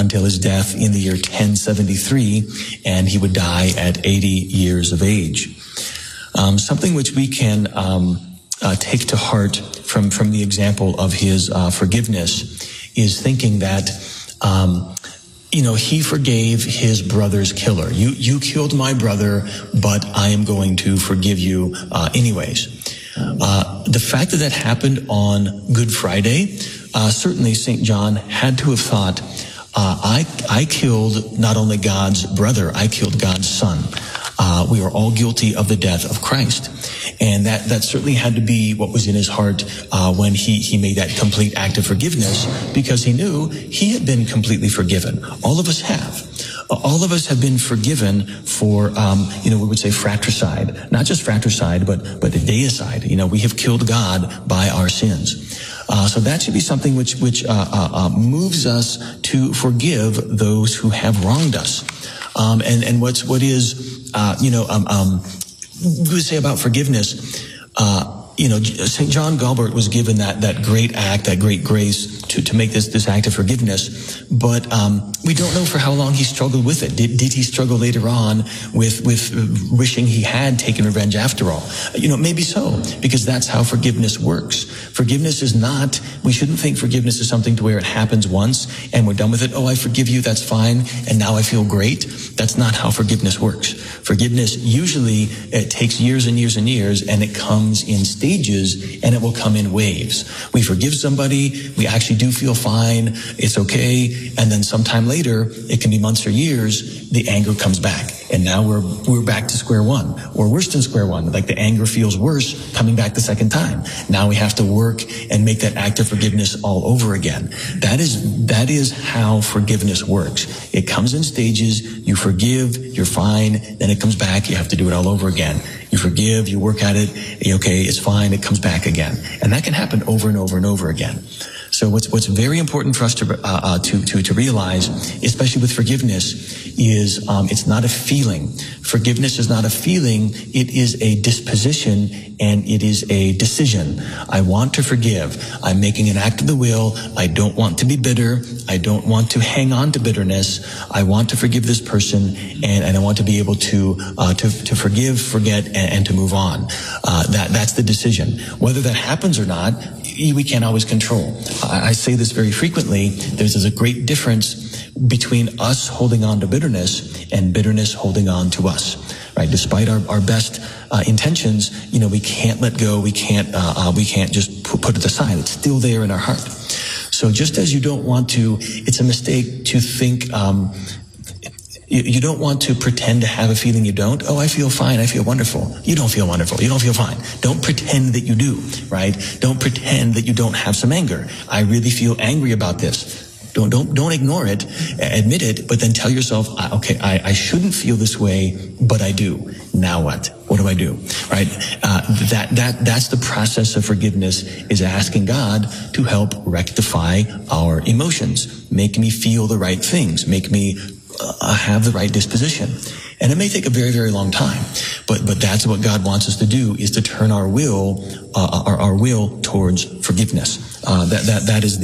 until his death in the year 1073, and he would die at 80 years of age. Something which we can take to heart from the example of his forgiveness is thinking that he forgave his brother's killer. You killed my brother, but I am going to forgive you anyways. The fact that happened on Good Friday, certainly St. John had to have thought, I killed not only God's brother, I killed God's son. We are all guilty of the death of Christ. And that certainly had to be what was in his heart when he made that complete act of forgiveness, because he knew he had been completely forgiven. All of us have. All of us have been forgiven for, we would say fratricide. Not just fratricide, but deicide. We have killed God by our sins. So that should be something which moves us to forgive those who have wronged us. And what is we would say about forgiveness, St. John Galbert was given that great act, that great grace to make this act of forgiveness, but we don't know for how long he struggled with it. Did he struggle later on with wishing he had taken revenge after all? Maybe so, because that's how forgiveness works. Forgiveness is not, we shouldn't think forgiveness is something to where it happens once and we're done with it. Oh, I forgive you, that's fine, and now I feel great. That's not how forgiveness works. Forgiveness usually, it takes years and years and years, and it comes in stages, and it will come in waves. We forgive somebody, we actually do feel fine, it's okay, and then sometime later, it can be months or years, the anger comes back. And now we're back to square one, or worse than square one. Like the anger feels worse coming back the second time. Now we have to work and make that act of forgiveness all over again. That is how forgiveness works. It comes in stages. You forgive, you're fine, then it comes back, you have to do it all over again. You forgive, you work at it, okay, it's fine, it comes back again. And that can happen over and over and over again. So what's very important for us to realize, especially with forgiveness, is it's not a feeling. Forgiveness is not a feeling, it is a disposition and it is a decision. I want to forgive. I'm making an act of the will. I don't want to be bitter. I don't want to hang on to bitterness. I want to forgive this person, and I want to be able to forgive, forget, and to move on. That's the decision. Whether that happens or not, we can't always control. I say this very frequently. There's a great difference between us holding on to bitterness and bitterness holding on to us. Right? Despite our best intentions, we can't let go. We can't just put it aside. It's still there in our heart. So just as you don't want to, it's a mistake to think. You don't want to pretend to have a feeling you don't. Oh, I feel fine. I feel wonderful. You don't feel wonderful. You don't feel fine. Don't pretend that you do, right? Don't pretend that you don't have some anger. I really feel angry about this. Don't ignore it. Admit it, but then tell yourself, okay, I shouldn't feel this way, but I do. Now what? What do I do? Right? That's the process of forgiveness, is asking God to help rectify our emotions. Make me feel the right things. Make me have the right disposition. And it may take a very, very long time, but that's what God wants us to do, is to turn our will towards forgiveness. That is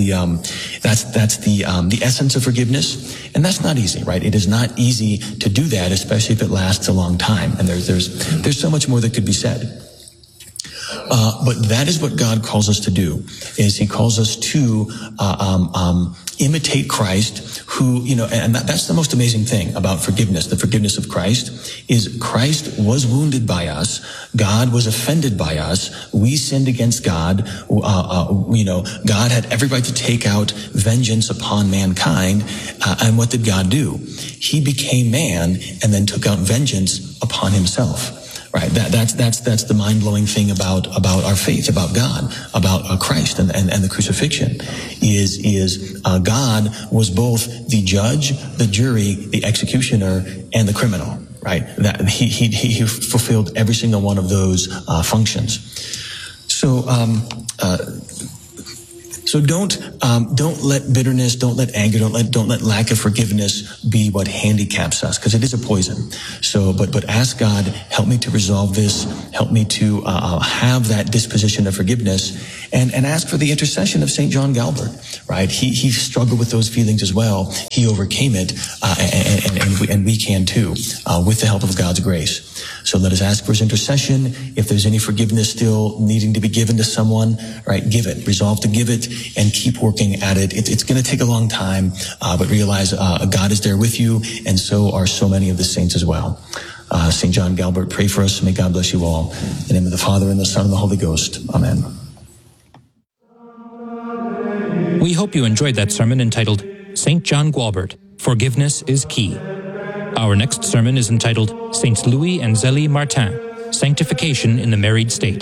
the essence of forgiveness, and that's not easy, right? It is not easy to do that, especially if it lasts a long time. And there's so much more that could be said. But that is what God calls us to do, is he calls us to imitate Christ, who, and that's the most amazing thing about forgiveness. The forgiveness of Christ is Christ was wounded by us. God was offended by us. We sinned against God. God had every right to take out vengeance upon mankind. And what did God do? He became man and then took out vengeance upon himself. Right. That's the mind-blowing thing about our faith, about God, about Christ and the crucifixion, is God was both the judge, the jury, the executioner, and the criminal. Right. That he fulfilled every single one of those functions. So don't let bitterness, don't let anger, don't let lack of forgiveness be what handicaps us, because it is a poison. So, but ask God, help me to resolve this, help me to have that disposition of forgiveness, and ask for the intercession of St. John Galbert, right? He struggled with those feelings as well. He overcame it, and we can too, with the help of God's grace. So let us ask for his intercession. If there's any forgiveness still needing to be given to someone, right, give it. Resolve to give it and keep working at it. It's going to take a long time, but realize God is there with you, and so are so many of the saints as well. St. John Galbert, pray for us. May God bless you all. In the name of the Father, and the Son, and the Holy Ghost. Amen. We hope you enjoyed that sermon entitled, St. John Gualbert, Forgiveness is Key. Our next sermon is entitled, Saints Louis and Zélie Martin, Sanctification in the Married State.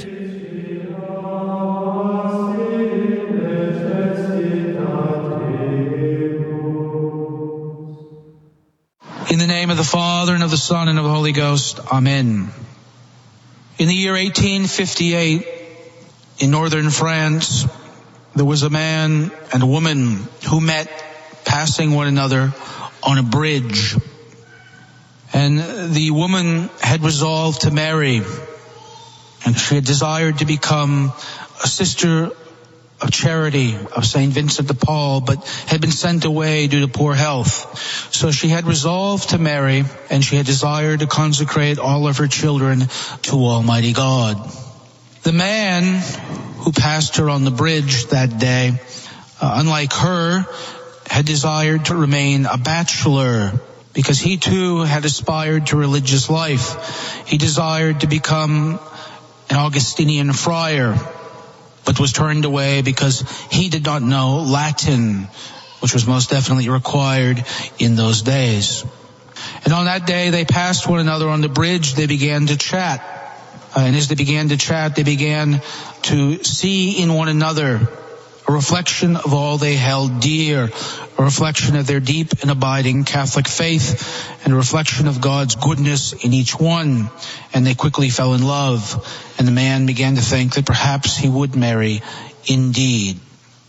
In the name of the Father, and of the Son, and of the Holy Ghost. Amen. In the year 1858, in northern France, there was a man and a woman who met passing one another on a bridge. And the woman had resolved to marry, and she had desired to become a sister of charity of St. Vincent de Paul, but had been sent away due to poor health. So she had resolved to marry, and she had desired to consecrate all of her children to Almighty God. The man who passed her on the bridge that day, unlike her, had desired to remain a bachelor, because he too had aspired to religious life. He desired to become an Augustinian friar, but was turned away because he did not know Latin, which was most definitely required in those days. And on that day, they passed one another on the bridge. They began to chat. And as they began to chat, they began to see in one another a reflection of all they held dear, a reflection of their deep and abiding Catholic faith, and a reflection of God's goodness in each one. And they quickly fell in love, and the man began to think that perhaps he would marry indeed.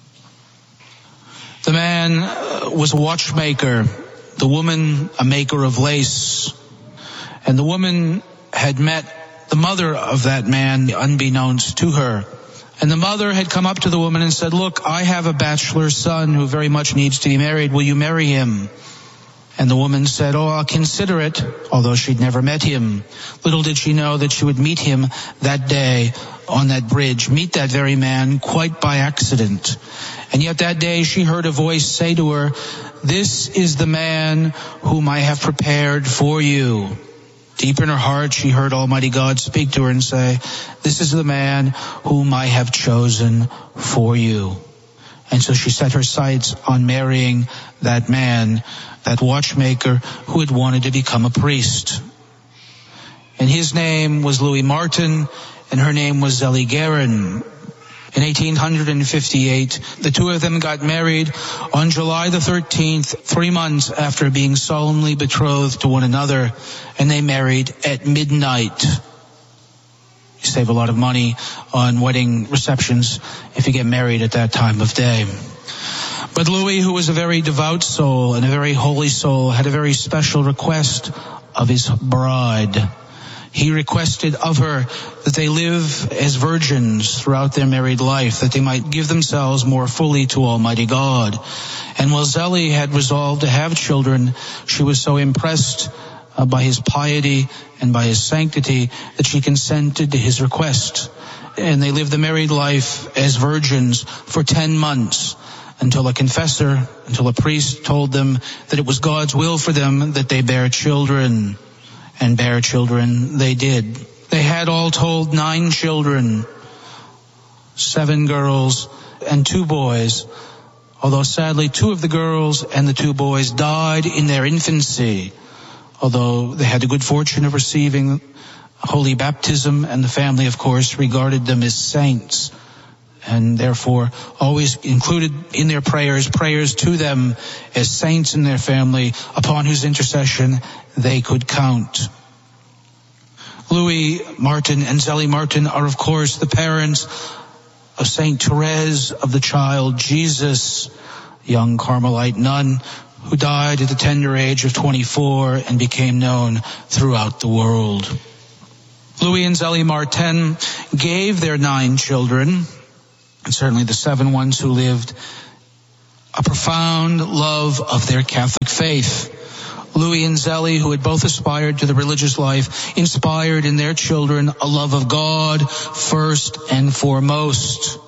The man was a watchmaker, the woman a maker of lace, and the woman had met the mother of that man unbeknownst to her. And the mother had come up to the woman and said, "Look, I have a bachelor son who very much needs to be married. Will you marry him?" And the woman said, "Oh, I'll consider it," although she'd never met him. Little did she know that she would meet him that day on that bridge, meet that very man quite by accident. And yet that day she heard a voice say to her, "This is the man whom I have prepared for you." Deep in her heart, she heard Almighty God speak to her and say, "This is the man whom I have chosen for you." And so she set her sights on marrying that man, that watchmaker who had wanted to become a priest. And his name was Louis Martin, and her name was Zélie Guérin. In 1858, the two of them got married on July the 13th, 3 months after being solemnly betrothed to one another, and they married at midnight. You save a lot of money on wedding receptions if you get married at that time of day. But Louis, who was a very devout soul and a very holy soul, had a very special request of his bride. He requested of her that they live as virgins throughout their married life, that they might give themselves more fully to Almighty God. And while Zélie had resolved to have children, she was so impressed by his piety and by his sanctity that she consented to his request. And they lived the married life as virgins for 10 months until a confessor, until a priest told them that it was God's will for them that they bear children. And bear children they did. They had all told 9 children, 7 girls and 2 boys, although sadly 2 of the girls and the 2 boys died in their infancy, although they had the good fortune of receiving holy baptism, and the family, of course, regarded them as saints, and therefore always included in their prayers to them as saints in their family, upon whose intercession they could count. Louis Martin and Zélie Martin are, of course, the parents of Saint Therese of the Child Jesus, a young Carmelite nun who died at the tender age of 24 and became known throughout the world. Louis and Zélie Martin gave their 9 children and certainly the 7 ones who lived a profound love of their Catholic faith. Louis and Zélie, who had both aspired to the religious life, inspired in their children a love of God first and foremost.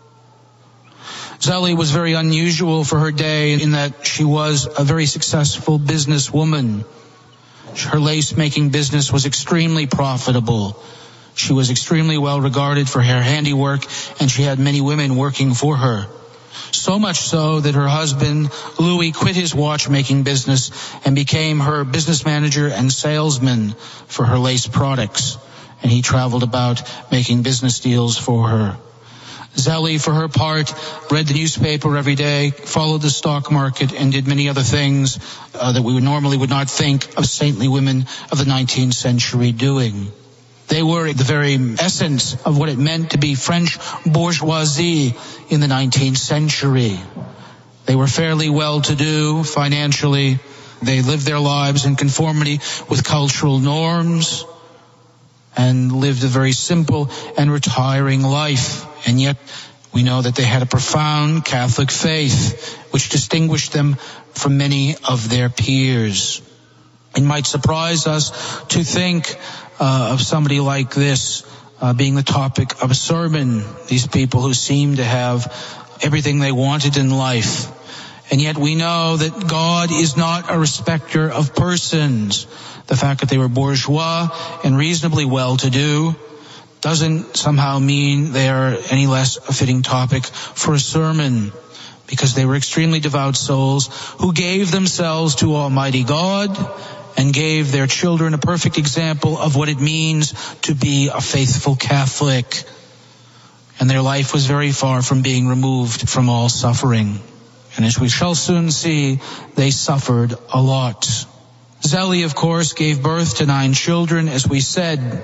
Zélie was very unusual for her day in that she was a very successful businesswoman. Her lace-making business was extremely profitable. She was extremely well regarded for her handiwork, and she had many women working for her. So much so that her husband, Louis, quit his watchmaking business and became her business manager and salesman for her lace products. And he traveled about making business deals for her. Zélie, for her part, read the newspaper every day, followed the stock market, and did many other things that we normally would not think of saintly women of the 19th century doing. They were the very essence of what it meant to be French bourgeoisie in the 19th century. They were fairly well-to-do financially. They lived their lives in conformity with cultural norms and lived a very simple and retiring life. And yet we know that they had a profound Catholic faith which distinguished them from many of their peers. It might surprise us to think of somebody like this being the topic of a sermon. These people who seem to have everything they wanted in life. And yet we know that God is not a respecter of persons. The fact that they were bourgeois and reasonably well-to-do doesn't somehow mean they are any less a fitting topic for a sermon, because they were extremely devout souls who gave themselves to Almighty God and gave their children a perfect example of what it means to be a faithful Catholic. And their life was very far from being removed from all suffering. And as we shall soon see, they suffered a lot. Zélie, of course, gave birth to 9 children, as we said,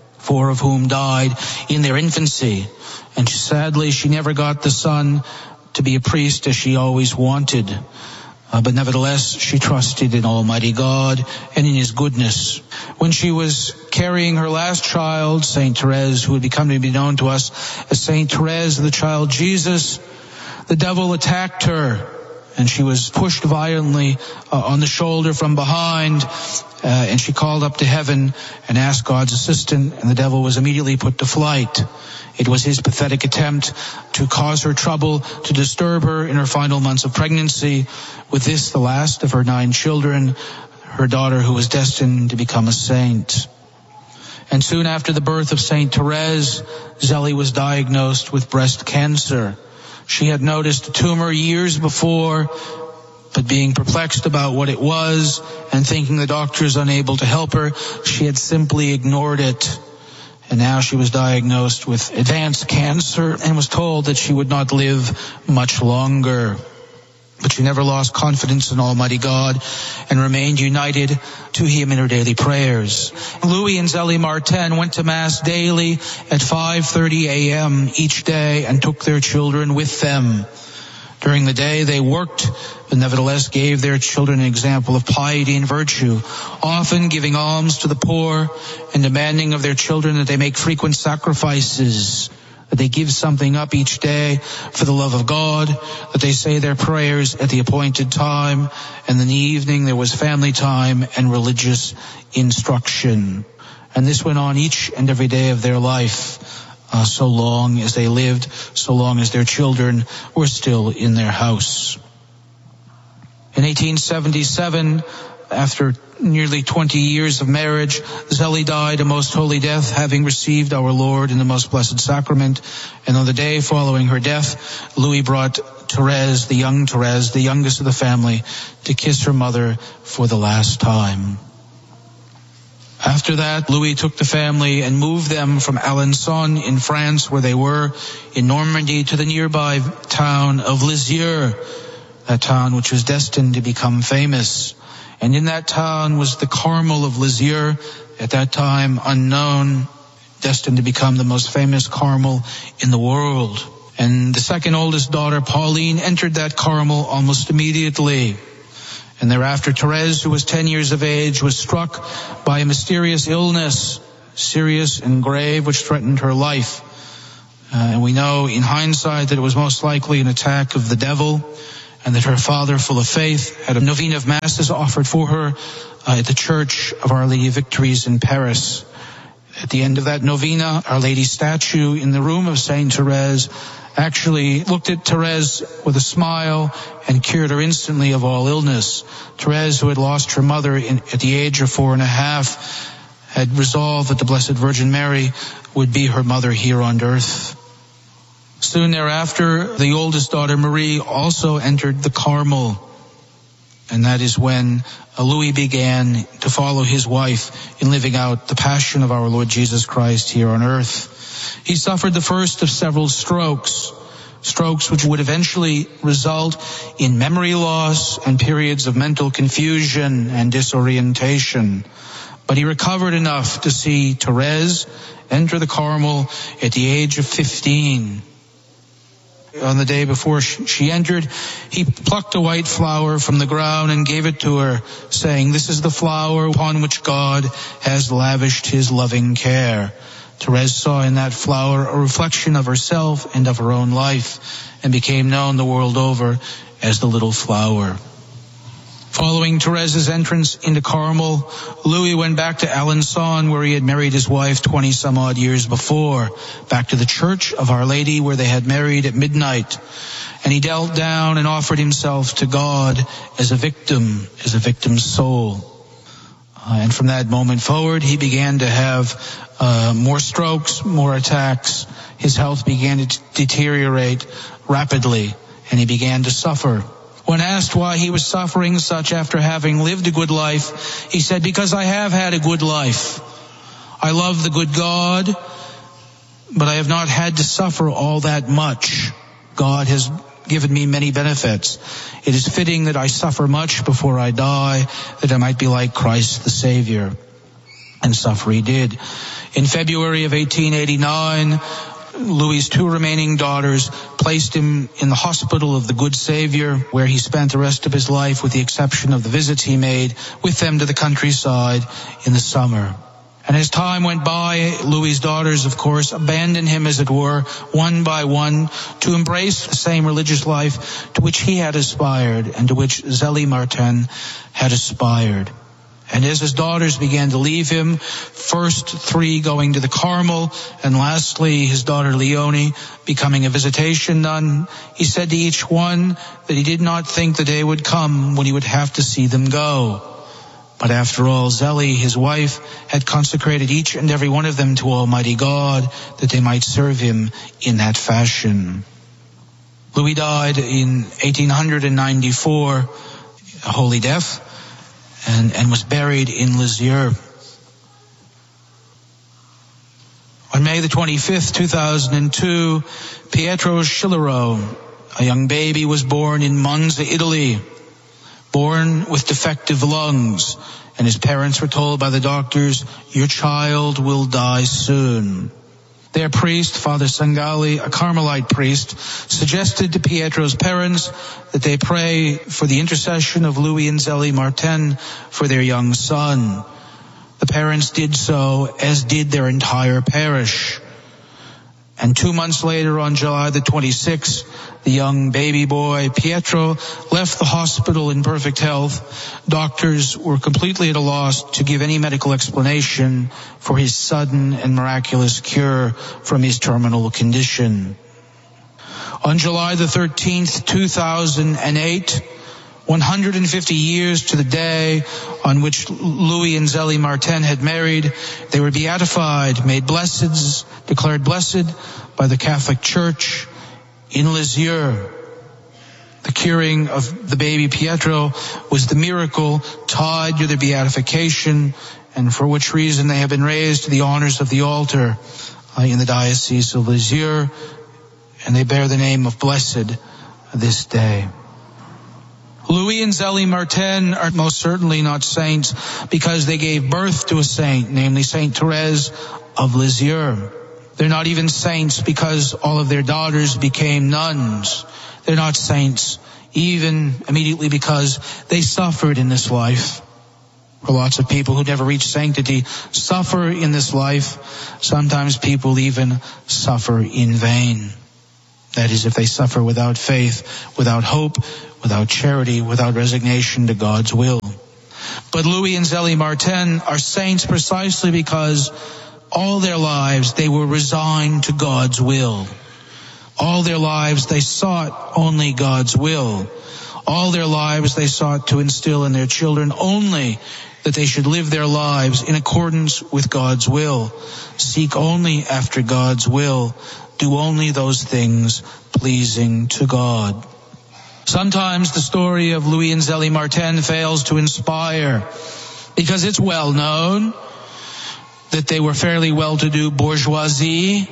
4 of whom died in their infancy. And sadly, she never got the son to be a priest as she always wanted. But nevertheless, she trusted in Almighty God and in His goodness. When she was carrying her last child, Saint Therese, who would become to be known to us as Saint Therese of the Child Jesus, the devil attacked her, and she was pushed violently on the shoulder from behind, and she called up to heaven and asked God's assistance, and the devil was immediately put to flight. It was his pathetic attempt to cause her trouble, to disturb her in her final months of pregnancy. With this, the last of her 9 children, her daughter who was destined to become a saint. And soon after the birth of Saint Therese, Zélie was diagnosed with breast cancer. She had noticed a tumor years before, but being perplexed about what it was and thinking the doctors unable to help her, she had simply ignored it. And now she was diagnosed with advanced cancer and was told that she would not live much longer. But she never lost confidence in Almighty God and remained united to Him in her daily prayers. Louis and Zélie Martin went to Mass daily at 5:30 a.m. each day and took their children with them. During the day they worked, but nevertheless gave their children an example of piety and virtue, often giving alms to the poor and demanding of their children that they make frequent sacrifices, that they give something up each day for the love of God, that they say their prayers at the appointed time, and in the evening there was family time and religious instruction. And this went on each and every day of their life, so long as they lived, so long as their children were still in their house. In 1877, after nearly 20 years of marriage, Zélie died a most holy death, having received our Lord in the most blessed sacrament. And on the day following her death, Louis brought Therese, the youngest of the family, to kiss her mother for the last time. After that, Louis took the family and moved them from Alençon in France, where they were, in Normandy, to the nearby town of Lisieux, a town which was destined to become famous. And in that town was the Carmel of Lisieux, at that time unknown, destined to become the most famous Carmel in the world. And the second oldest daughter, Pauline, entered that Carmel almost immediately. And thereafter, Therese, who was 10 years of age, was struck by a mysterious illness, serious and grave, which threatened her life. And we know in hindsight that it was most likely an attack of the devil, and that her father, full of faith, had a novena of masses offered for her at the Church of Our Lady of Victories in Paris. At the end of that novena, Our Lady's statue in the room of Saint Therese actually looked at Therese with a smile and cured her instantly of all illness. Therese, who had lost her mother at the age of 4.5, had resolved that the Blessed Virgin Mary would be her mother here on earth. Soon thereafter, the oldest daughter, Marie, also entered the Carmel. And that is when Louis began to follow his wife in living out the passion of our Lord Jesus Christ here on earth. He suffered the first of several strokes which would eventually result in memory loss and periods of mental confusion and disorientation. But he recovered enough to see Therese enter the Carmel at the age of 15. On the day before she entered, he plucked a white flower from the ground and gave it to her, saying, "This is the flower upon which God has lavished his loving care." Therese saw in that flower a reflection of herself and of her own life, and became known the world over as the Little Flower. Following Therese's entrance into Carmel, Louis went back to Alençon, where he had married his wife 20-some-odd years before, back to the Church of Our Lady, where they had married at midnight. And he knelt down and offered himself to God as a victim's soul. And from that moment forward, he began to have more strokes, more attacks. His health began to deteriorate rapidly, and he began to suffer. When asked why he was suffering such after having lived a good life, he said, "Because I have had a good life. I love the good God, but I have not had to suffer all that much. God has given me many benefits. It is fitting that I suffer much before I die, that I might be like Christ the Savior." And suffer he did. In February of 1889, Louis's two remaining daughters placed him in the hospital of the Good Savior, where he spent the rest of his life, with the exception of the visits he made with them to the countryside in the summer. And as time went by, Louis's daughters, of course, abandoned him, as it were, one by one, to embrace the same religious life to which he had aspired and to which Zélie Martin had aspired. And as his daughters began to leave him, first three going to the Carmel, and lastly his daughter Leonie becoming a visitation nun, he said to each one that he did not think the day would come when he would have to see them go. But after all, Zélie, his wife, had consecrated each and every one of them to Almighty God, that they might serve him in that fashion. Louis died in 1894, a holy death, and was buried in Lisieux. On May the 25th, 2002, Pietro Scilaro, a young baby, was born in Monza, Italy, born with defective lungs, and his parents were told by the doctors, "Your child will die soon." Their priest, Father Sangali, a Carmelite priest, suggested to Pietro's parents that they pray for the intercession of Louis and Zélie Martin for their young son. The parents did so, as did their entire parish. And 2 months later, on July the 26th, the young baby boy, Pietro, left the hospital in perfect health. Doctors were completely at a loss to give any medical explanation for his sudden and miraculous cure from his terminal condition. On July the 13th, 2008, 150 years to the day on which Louis and Zélie Martin had married, they were beatified, made blessed, declared blessed by the Catholic Church in Lisieux. The curing of the baby Pietro was the miracle tied to their beatification, and for which reason they have been raised to the honors of the altar in the Diocese of Lisieux, and they bear the name of blessed this day. Louis and Zélie Martin are most certainly not saints because they gave birth to a saint, namely Saint Therese of Lisieux. They're not even saints because all of their daughters became nuns. They're not saints even immediately because they suffered in this life. for lots of people who never reach sanctity suffer in this life. Sometimes people even suffer in vain. That is, if they suffer without faith, without hope, without charity, without resignation to God's will. But Louis and Zélie Martin are saints precisely because all their lives they were resigned to God's will. All their lives they sought only God's will. All their lives they sought to instill in their children only that they should live their lives in accordance with God's will, seek only after God's will, do only those things pleasing to God. Sometimes the story of Louis and Zélie Martin fails to inspire because it's well known that they were fairly well-to-do bourgeoisie,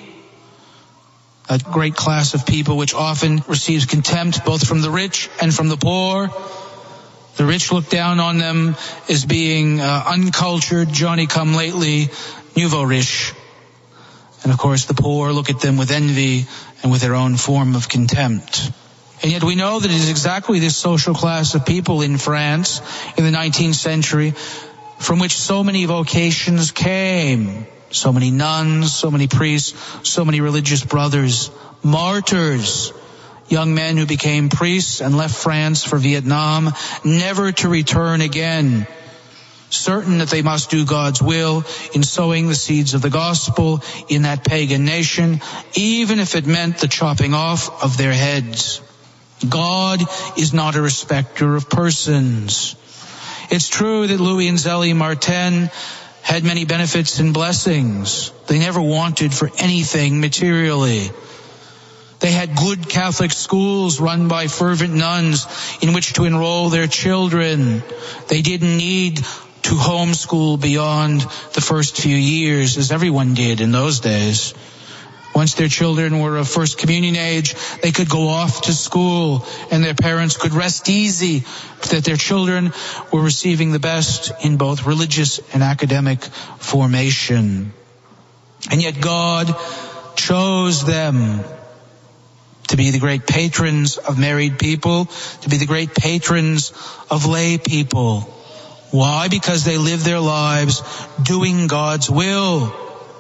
a great class of people which often receives contempt both from the rich and from the poor. The rich look down on them as being uncultured, Johnny-come-lately, nouveau riche. And of course the poor look at them with envy and with their own form of contempt. And yet we know that it is exactly this social class of people in France in the 19th century from which so many vocations came. So many nuns, so many priests, so many religious brothers, martyrs, young men who became priests and left France for Vietnam, never to return again, certain that they must do God's will in sowing the seeds of the gospel in that pagan nation, even if it meant the chopping off of their heads. God is not a respecter of persons. It's true that Louis and Zélie Martin had many benefits and blessings. They never wanted for anything materially. They had good Catholic schools run by fervent nuns in which to enroll their children. They didn't need to homeschool beyond the first few years, as everyone did in those days. Once their children were of First Communion age, they could go off to school and their parents could rest easy that their children were receiving the best in both religious and academic formation. And yet God chose them to be the great patrons of married people, to be the great patrons of lay people. Why? Because they lived their lives doing God's will,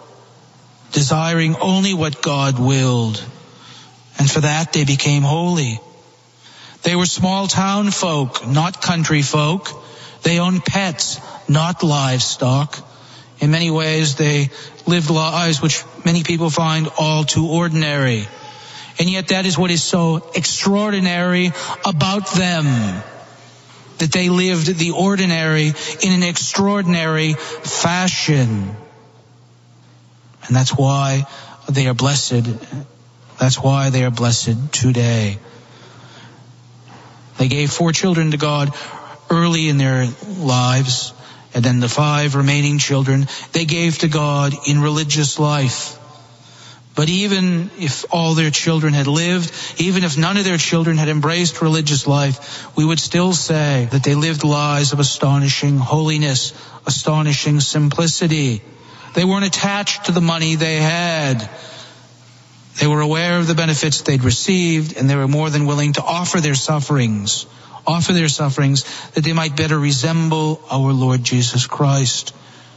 desiring only what God willed. And for that they became holy. They were small town folk, not country folk. They owned pets, not livestock. In many ways they lived lives which many people find all too ordinary. And yet that is what is so extraordinary about them, that they lived the ordinary in an extraordinary fashion. And that's why they are blessed. That's why they are blessed today. They gave 4 children to God early in their lives, and then the 5 remaining children they gave to God in religious life. But even if all their children had lived, even if none of their children had embraced religious life, we would still say that they lived lives of astonishing holiness, astonishing simplicity. They weren't attached to the money they had. They were aware of the benefits they'd received, and they were more than willing to offer their sufferings that they might better resemble our Lord Jesus Christ.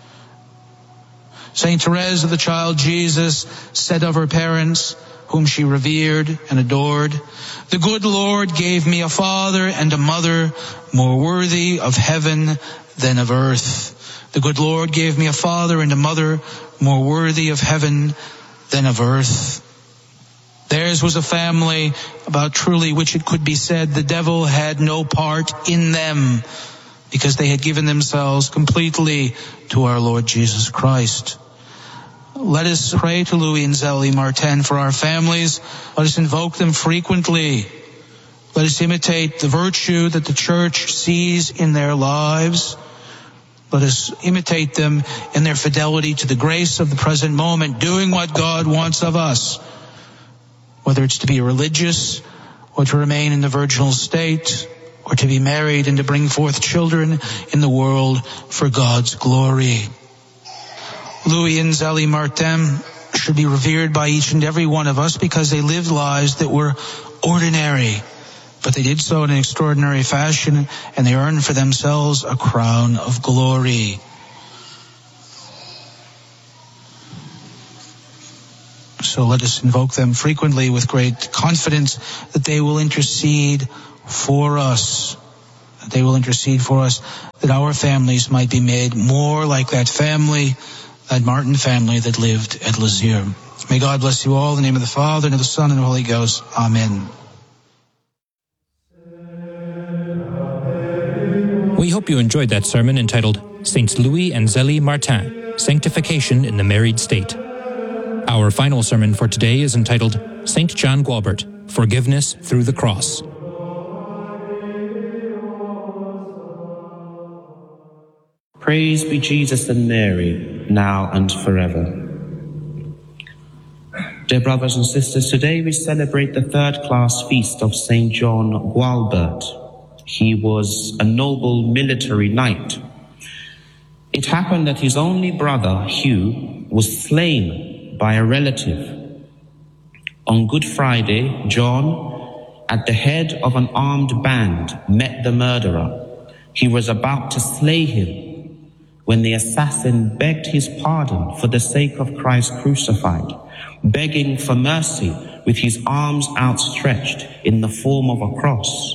Saint Therese of the Child Jesus said of her parents, whom she revered and adored, "The good Lord gave me a father and a mother more worthy of heaven than of earth." The good Lord gave me a father and a mother more worthy of heaven than of earth. Theirs was a family about truly which it could be said the devil had no part in them, because they had given themselves completely to our Lord Jesus Christ. Let us pray to Louis and Zélie Martin for our families. Let us invoke them frequently. Let us imitate the virtue that the Church sees in their lives. Let us imitate them in their fidelity to the grace of the present moment, doing what God wants of us, whether it's to be religious or to remain in the virginal state, or to be married and to bring forth children in the world for God's glory. Louis and Zélie Martin should be revered by each and every one of us because they lived lives that were ordinary. But they did so in an extraordinary fashion, and they earned for themselves a crown of glory. So let us invoke them frequently with great confidence that they will intercede for us. That they will intercede for us, that our families might be made more like that family, that Martin family that lived at Lisieux. May God bless you all in the name of the Father, and of the Son, and of the Holy Ghost. Amen. We hope you enjoyed that sermon entitled Saints Louis and Zélie Martin, Sanctification in the Married State. Our final sermon for today is entitled St. John Gualbert, Forgiveness Through the Cross. Praise be Jesus and Mary, now and forever. Dear brothers and sisters, today we celebrate the third-class feast of St. John Gualbert. He was a noble military knight. It happened that his only brother, Hugh, was slain by a relative. On Good Friday, John, at the head of an armed band, met the murderer. He was about to slay him when the assassin begged his pardon for the sake of Christ crucified, begging for mercy with his arms outstretched in the form of a cross.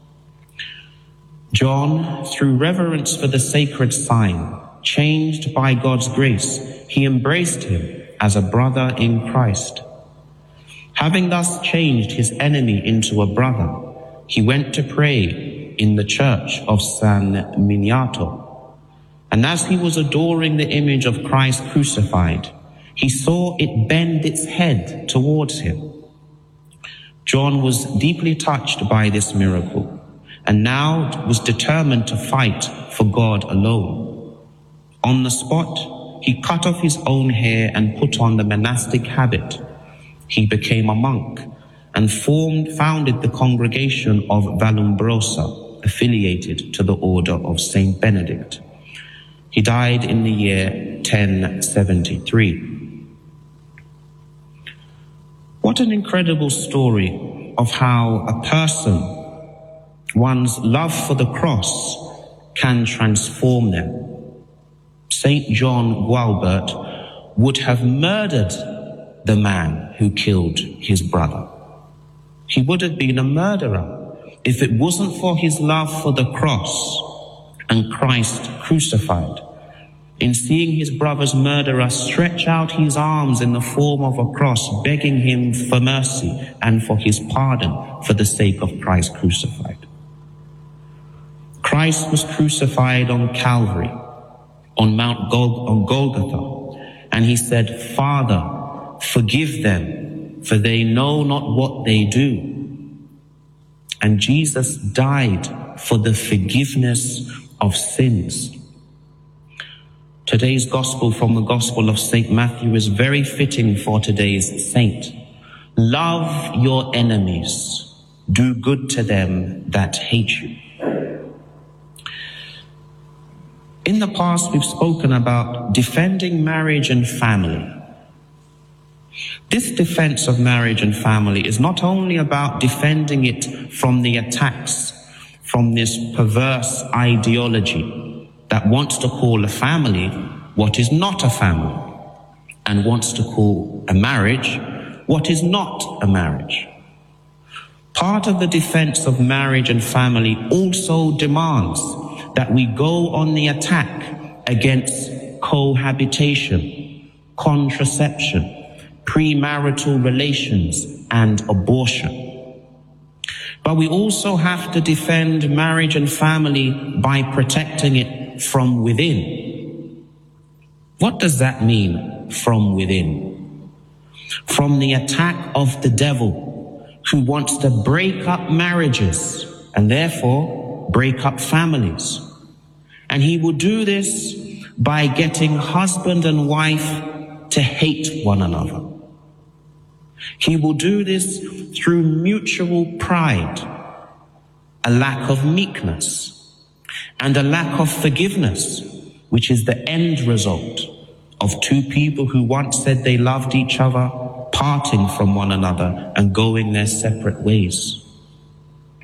John, through reverence for the sacred sign, changed by God's grace, he embraced him as a brother in Christ. Having thus changed his enemy into a brother, he went to pray in the church of San Miniato. And as he was adoring the image of Christ crucified, he saw it bend its head towards him. John was deeply touched by this miracle, and now was determined to fight for God alone. On the spot, he cut off his own hair and put on the monastic habit. He became a monk and founded the congregation of Vallombrosa, affiliated to the order of Saint Benedict. He died in the year 1073. What an incredible story of how a person, one's love for the cross, can transform them. St. John Gualbert would have murdered the man who killed his brother. He would have been a murderer if it wasn't for his love for the cross and Christ crucified. In seeing his brother's murderer stretch out his arms in the form of a cross, begging him for mercy and for his pardon for the sake of Christ crucified. Christ was crucified on Calvary, on Mount Golgotha, and he said, "Father, forgive them, for they know not what they do." And Jesus died for the forgiveness of sins. Today's gospel from the Gospel of St. Matthew is very fitting for today's saint. Love your enemies. Do good to them that hate you. In the past, we've spoken about defending marriage and family. This defense of marriage and family is not only about defending it from the attacks from this perverse ideology that wants to call a family what is not a family, and wants to call a marriage what is not a marriage. Part of the defense of marriage and family also demands that we go on the attack against cohabitation, contraception, premarital relations, and abortion. But we also have to defend marriage and family by protecting it from within. What does that mean, from within? From the attack of the devil, who wants to break up marriages and therefore break up families. And he will do this by getting husband and wife to hate one another. He will do this through mutual pride, a lack of meekness, and a lack of forgiveness, which is the end result of two people who once said they loved each other, parting from one another and going their separate ways.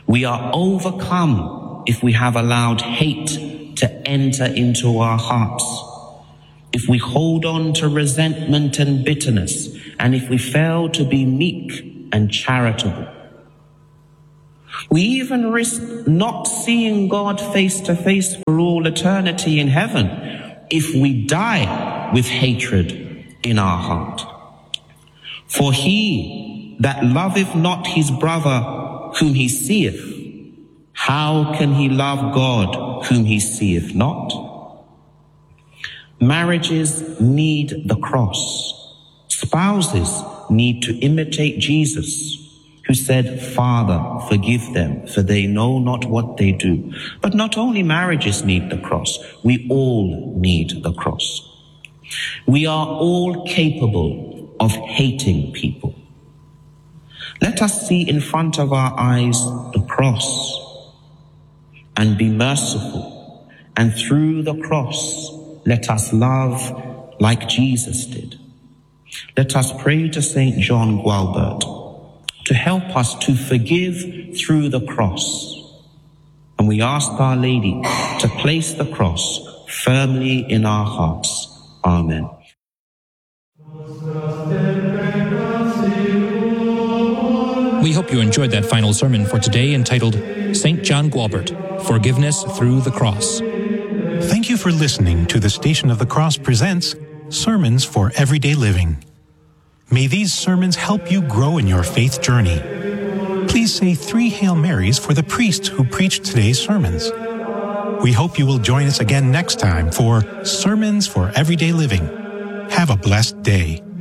We are overcome if we have allowed hate to enter into our hearts, if we hold on to resentment and bitterness, and if we fail to be meek and charitable. We even risk not seeing God face to face for all eternity in heaven if we die with hatred in our heart. For he that loveth not his brother whom he seeth, how can he love God whom he seeth not? Marriages need the cross. Spouses need to imitate Jesus, who said, Father, forgive them, for they know not what they do. But not only marriages need the cross, we all need the cross. We are all capable of hating people. Let us see in front of our eyes the cross and be merciful. And through the cross, let us love like Jesus did. Let us pray to St. John Gualbert to help us to forgive through the cross. And we ask Our Lady to place the cross firmly in our hearts. Amen. We hope you enjoyed that final sermon for today entitled St. John Gualbert, Forgiveness Through the Cross. Thank you for listening to the Station of the Cross presents Sermons for Everyday Living. May these sermons help you grow in your faith journey. Please say 3 Hail Marys for the priest who preached today's sermons. We hope you will join us again next time for Sermons for Everyday Living. Have a blessed day.